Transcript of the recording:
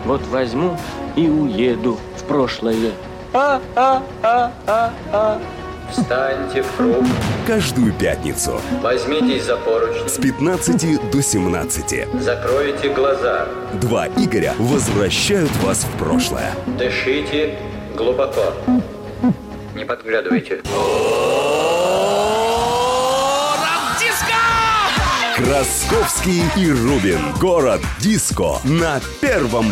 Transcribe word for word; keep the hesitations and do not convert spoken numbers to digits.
Вот возьму и уеду в прошлое. А-а-а-а-а. Встаньте в круг. Каждую пятницу Возьмитесь за поручни. с пятнадцати до семнадцати Закройте глаза. два Игоря возвращают вас в прошлое. Дышите глубоко. Не подглядывайте. Красковский и Рубин. Город диско на Первом